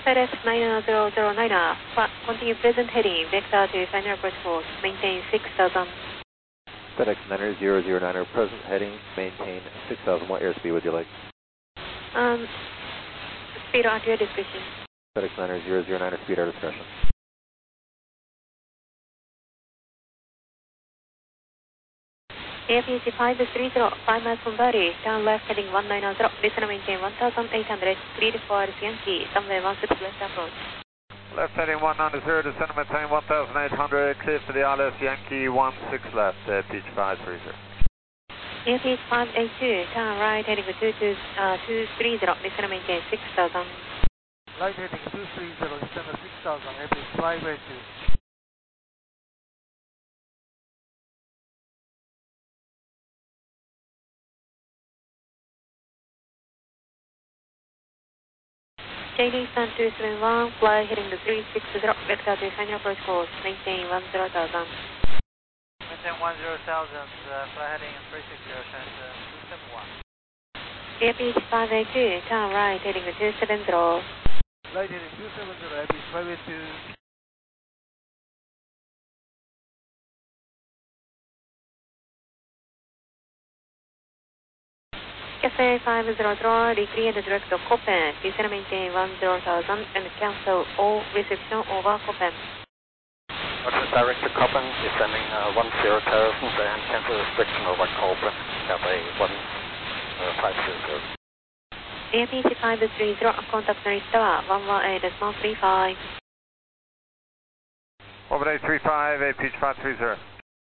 FedEx 90009, continue present heading, vector to final approach course, maintain 6000. FedEx 90009, present heading, maintain 6000. What airspeed would you like? Speed at your discretion. FedEx 90009, speed at discretion. APC 530, 5 miles from Bari, turn left heading 190, listen maintain 1800, clear for Yankee, somewhere 16 left approach. Left heading 190, descend maintain 1800, clear for the ILS Yankee 16 left, pitch 530. APC 582, turn right heading 230, listen maintain 6000. Right heading 230, descend 6000, APC 582. JD Sun 271, fly heading to 360, vector to final approach course, maintain 10,000. Maintain 10,000, fly heading 360, transfer 271. APC 582, turn right heading to 270. Right heading 270, APC 582. Cafe 500, recreate the direct of Copen, descend maintain 10,000 and cancel all reception over Copen. Roger, direct to Copen, descending 10,000 and cancel restriction over Copen, Cafe 1500. APC 530, contact Narita 118.35. 1835, pitch 530.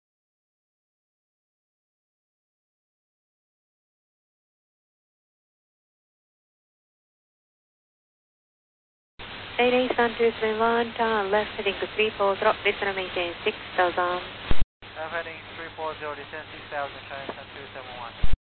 88 Sun 271, turn left heading to 340, listen maintain 6000. Left heading 340, descend 6000, China 271.